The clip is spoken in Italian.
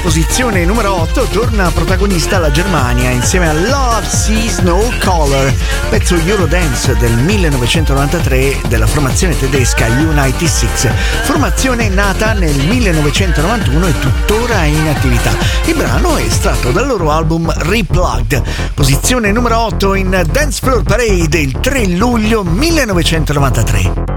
posizione numero 8 torna protagonista la Germania insieme a Love Sees No Color, pezzo Eurodance del 1993 della formazione tedesca United Six, formazione nata nel 1991 e tuttora in attività. Il brano è estratto dal loro album Replugged, posizione numero 8 in Dance Floor Parade il 3 luglio 1993.